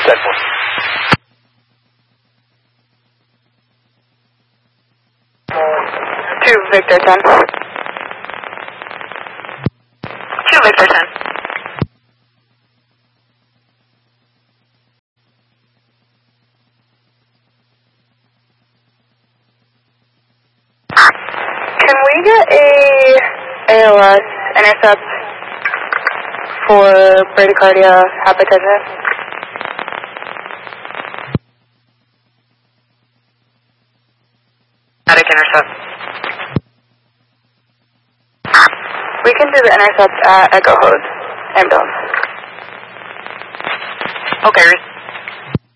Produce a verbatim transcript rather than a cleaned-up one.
ten four. two Victor ten. two Victor ten. Can we get a A L S intercept for bradycardia hypertension? Static intercept. We can do the intercept at Echo Hose, ambulance. Okay.